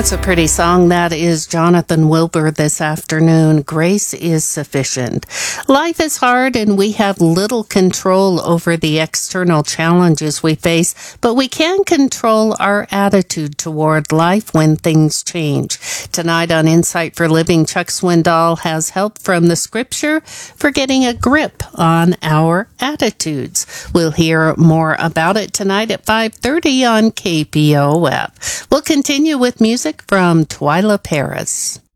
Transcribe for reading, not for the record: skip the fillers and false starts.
That's a pretty song. That is Jonathan Wilber this afternoon. Grace is sufficient. Life is hard and we have little control over the external challenges we face, but we can control our attitude toward life when things change. Tonight on Insight for Living, Chuck Swindoll has help from the scripture for getting a grip on our attitudes. We'll hear more about it tonight at 5:30 on KPOF. We'll continue with music from Twyla Paris.